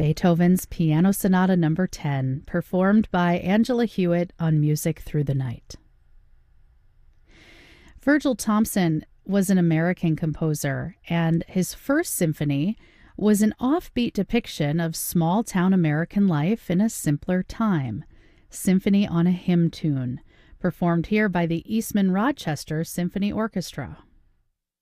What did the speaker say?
Beethoven's Piano Sonata No. 10, performed by Angela Hewitt on Music Through the Night. Virgil Thomson was an American composer, and his first symphony was an offbeat depiction of small-town American life in a simpler time, Symphony on a Hymn Tune, performed here by the Eastman Rochester Symphony Orchestra.